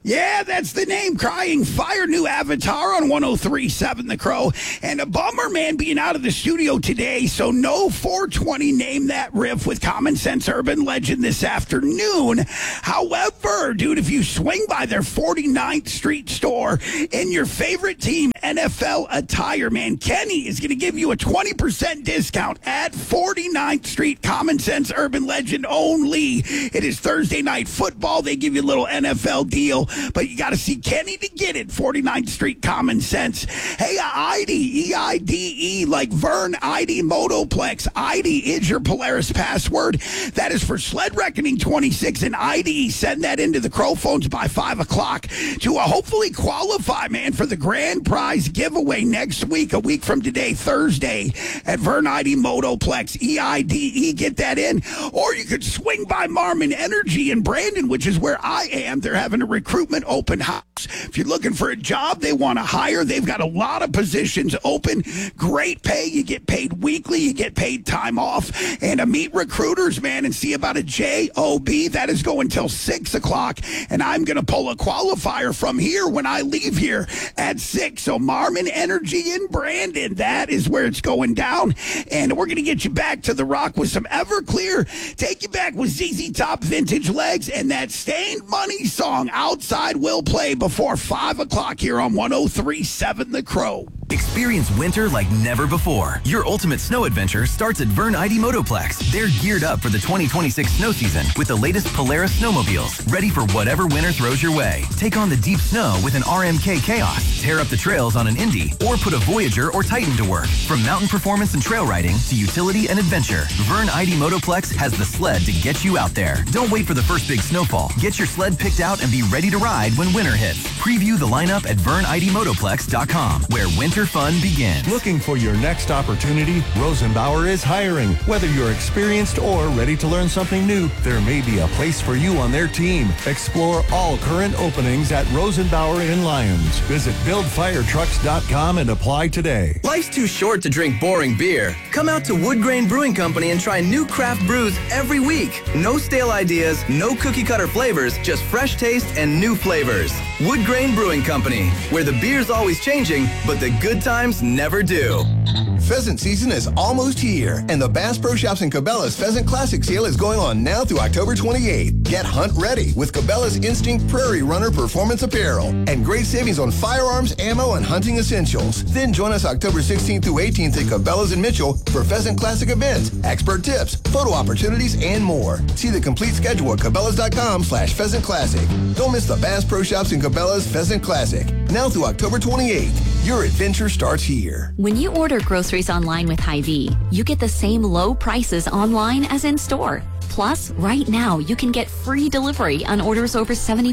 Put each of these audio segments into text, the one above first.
Yeah, that's the name. Crying Fire, new Avatar on 103.7 The Crow. And a bummer, man, being out of the studio today. So no 420 Name That Riff with Common Sense Urban Legend this afternoon. However, dude, if you swing by their 49th Street store in your favorite team, NFL attire, man, Kenny is going to give you a 20% discount at 49th Street. Common Sense Urban Legend only. It is Thursday night football. They give you a little NFL deal. But you got to see Kenny to get it. 49th Street Common Sense. Hey, ID, E-I-D-E, like Vern ID Motoplex. ID is your Polaris password. That is for Sled Reckoning 26 and ID. Send that into the Crow phones by 5 o'clock to hopefully qualify, man, for the grand prize giveaway next week, a week from today, Thursday, at Vern ID Motoplex. E-I-D-E, get that in. Or you could swing by Marmon Energy in Brandon, which is where I am. They're having a recruitment open house. If you're looking for a job, they want to hire. They've got a lot of positions open. Great pay. You get paid weekly. You get paid time off. And to meet recruiters, man, and see about a job. That is going till 6 o'clock. And I'm going to pull a qualifier from here when I leave here at 6. So Marmon Energy in Brandon, that is where it's going down. And we're going to get you back to the rock with some Everclear. Take you back with ZZ Top Vintage Legs and that Stained Money song, Outside will play before 5 o'clock here on 103.7 The Crow. Experience winter like never before. Your ultimate snow adventure starts at Vern ID Motoplex. They're geared up for the 2026 snow season with the latest Polaris snowmobiles, ready for whatever winter throws your way. Take on the deep snow with an RMK Chaos, tear up the trails on an Indy, or put a Voyager or Titan to work. From mountain performance and trail riding to utility and adventure, Vern ID Motoplex has the sled to get you out there. Don't wait for the first big snowfall. Get your sled picked out and be ready to ride when winter hits. Preview the lineup at VernIDMotoplex.com, where winter fun begins. Looking for your next opportunity? Rosenbauer is hiring. Whether you're experienced or ready to learn something new, there may be a place for you on their team. Explore all current openings at Rosenbauer in Lyons. Visit BuildFireTrucks.com and apply today. Life's too short to drink boring beer. Come out to Wood Grain Brewing Company and try new craft brews every week. No stale ideas, no cookie cutter flavors, just fresh taste and new flavors. Wood Grain Brewing Company, where the beer's always changing, but the good times never do. Pheasant season is almost here, and the Bass Pro Shops and Cabela's Pheasant Classic Sale is going on now through October 28th. Get hunt ready with Cabela's Instinct Prairie Runner Performance Apparel and great savings on firearms, ammo, and hunting essentials. Then join us October 16th through 18th at Cabela's in Mitchell for Pheasant Classic events, expert tips, photo opportunities, and more. See the complete schedule at Cabela's.com/Pheasant Classic. Don't miss the Bass Pro Shops and Cabela's Pheasant Classic. Now through October 28th. Your adventure starts here. When you order groceries online with Hy-Vee, you get the same low prices online as in store. Plus, right now, you can get free delivery on orders over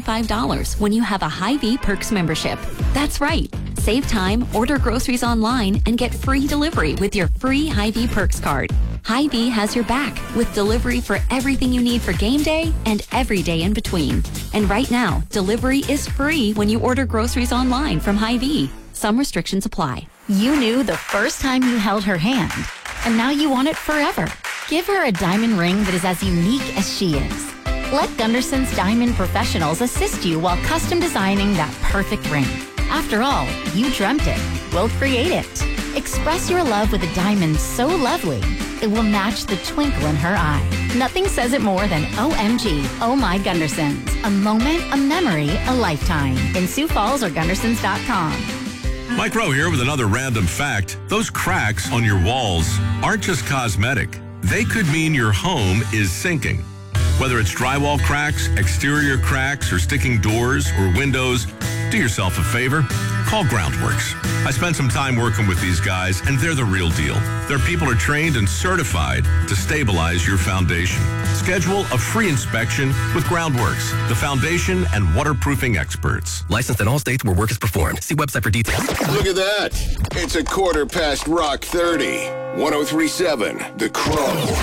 $75 when you have a Hy-Vee Perks membership. That's right. Save time, order groceries online, and get free delivery with your free Hy-Vee Perks card. Hy-Vee has your back with delivery for everything you need for game day and every day in between. And right now, delivery is free when you order groceries online from Hy-Vee. Some restrictions apply. You knew the first time you held her hand, and now you want it forever. Give her a diamond ring that is as unique as she is. Let Gunderson's Diamond Professionals assist you while custom designing that perfect ring. After all, you dreamt it. We'll create it. Express your love with a diamond so lovely, it will match the twinkle in her eye. Nothing says it more than OMG, Oh My Gundersons. A moment, a memory, a lifetime. In Sioux Falls or Gundersons.com. Mike Rowe here with another random fact. Those cracks on your walls aren't just cosmetic. They could mean your home is sinking. Whether it's drywall cracks, exterior cracks, or sticking doors or windows, do yourself a favor. Call Groundworks. I spent some time working with these guys, and they're the real deal. Their people are trained and certified to stabilize your foundation. Schedule a free inspection with Groundworks, the foundation and waterproofing experts. Licensed in all states where work is performed. See website for details. Look at that. It's a quarter past Rock 30. 103.7 The Crow.